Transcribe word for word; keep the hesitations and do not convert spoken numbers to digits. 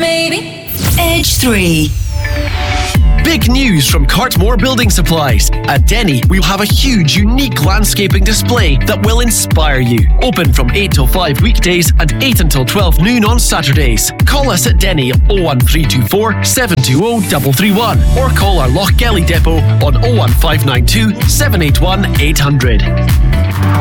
maybe. Edge three. Big news from Cartmore Building Supplies. At Denny, we'll have a huge, unique landscaping display that will inspire you. Open from eight till five weekdays and eight until twelve noon on Saturdays. Call us at Denny oh one three two four, seven two oh, three three one or call our Lochgelly depot on oh one five nine two, seven eight one, eight hundred.